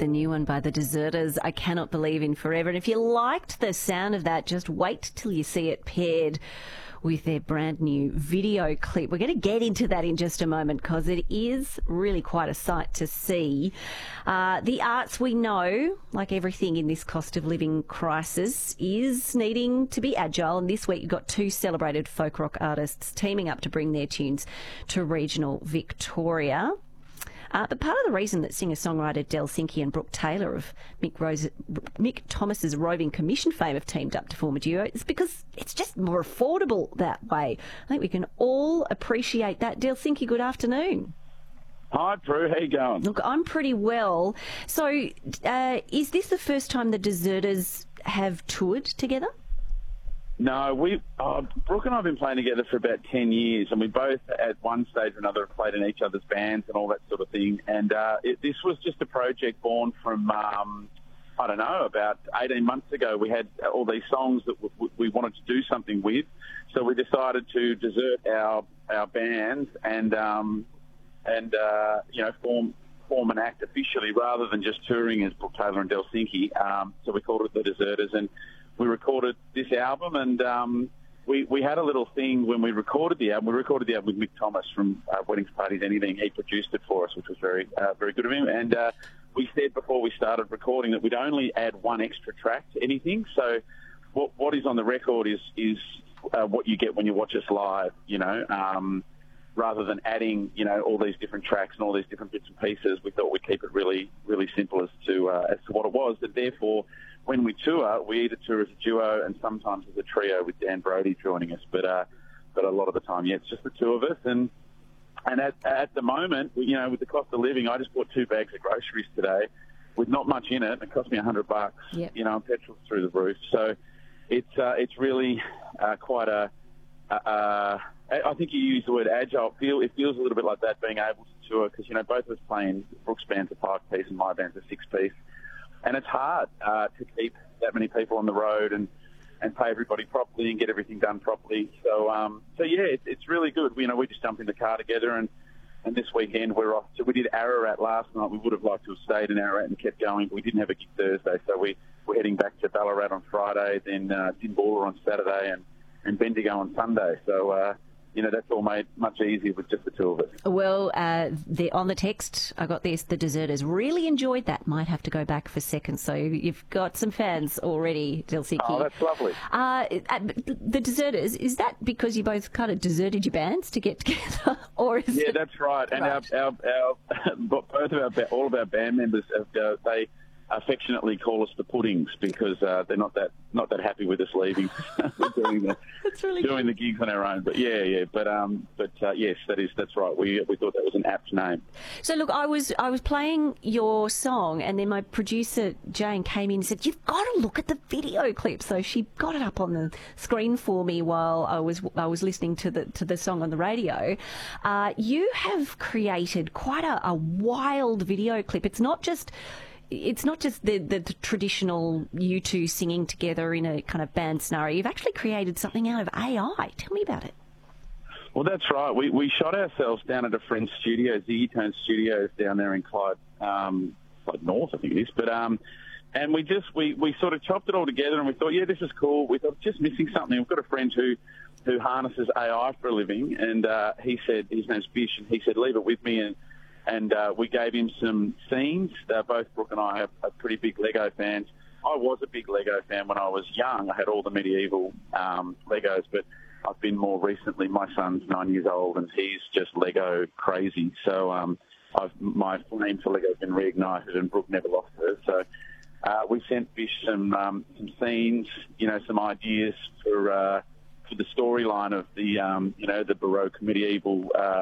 the new one by the Deserters, I Cannot Believe in Forever. And if you liked the sound of that, just wait till you see it paired with their brand new video clip. We're going to get into that in just a moment because it is really quite a sight to see. The arts, we know, like everything in this cost of living crisis, is needing to be agile. And this week you've got two celebrated folk rock artists teaming up to bring their tunes to regional Victoria. But part of the reason that singer-songwriter Del Sinki and Brooke Taylor of Mick Thomas's Roving Commission fame have teamed up to form a duo is because it's just more affordable that way. I think we can all appreciate that. Del Sinki, good afternoon. Hi, Prue. How you going? Look, I'm pretty well. So is this the first time the Deserters have toured together? No, Brooke and I have been playing together for about 10 years, and we both, at one stage or another, have played in each other's bands and all that sort of thing. And this was just a project born from, I don't know, about 18 months ago. We had all these songs that we wanted to do something with, so we decided to desert our bands and form an act officially rather than just touring as Brooke Taylor and Del Sinki. So we called it the Deserters, and we recorded this album, and we had a little thing when we recorded the album. We recorded the album with Mick Thomas from Weddings, Parties, Anything. He produced it for us, which was very good of him. And we said before we started recording that we'd only add one extra track to anything. So what is on the record is what you get when you watch us live, rather than adding, all these different tracks and all these different bits and pieces. We thought we'd keep it really, really simple as to what it was. And therefore, when we tour, we either tour as a duo and sometimes as a trio with Dan Brody joining us. But a lot of the time, it's just the two of us. And at the moment, with the cost of living, I just bought 2 bags of groceries today with not much in it. It cost me $100. Yep. And petrol's through the roof. So it's really quite a. I think you used the word agile. It feels a little bit like that, being able to tour, because both of us playing Brooke's band's a 5-piece and my band's a 6-piece. And it's hard to keep that many people on the road and pay everybody properly and get everything done properly. So it's really good. We just jumped in the car together, and this weekend we're off. So we did Ararat last night. We would have liked to have stayed in Ararat and kept going, but we didn't have a gig Thursday. So we're heading back to Ballarat on Friday, then Timbaula on Saturday, and Bendigo on Sunday. So, that's all made much easier with just the two of us. Well, on the text, I got this, the Deserters really enjoyed that. Might have to go back for seconds. So you've got some fans already, Del Sinki. Oh, that's lovely. The Deserters, is that because you both kind of deserted your bands to get together? Yeah, that's right. And all of our band members, they affectionately call us the Puddings because they're not that happy with us leaving, doing the gigs on our own. But yes, that's right. We thought that was an apt name. So look, I was playing your song, and then my producer Jane came in and said, "You've got to look at the video clip." So she got it up on the screen for me while I was listening to the song on the radio. You have created quite a wild video clip. It's not just the traditional you two singing together in a kind of band scenario. You've actually created something out of AI. Tell me about it. Well, that's right. We shot ourselves down at a friend's studio, Ziggy Tone Studios, down there in Clyde North, I think it is. But and we sort of chopped it all together, and we thought, this is cool. We thought just missing something. We've got a friend who harnesses AI for a living, and he said, his name's Bish, and he said, leave it with me, and we gave him some scenes. Both Brooke and I are pretty big Lego fans. I was a big Lego fan when I was young. I had all the medieval Legos, but I've been more recently. My son's 9 years old, and he's just Lego crazy. So my flame for Lego has been reignited, and Brooke never lost hers. So we sent Bish some scenes, some ideas for the storyline of the Baroque medieval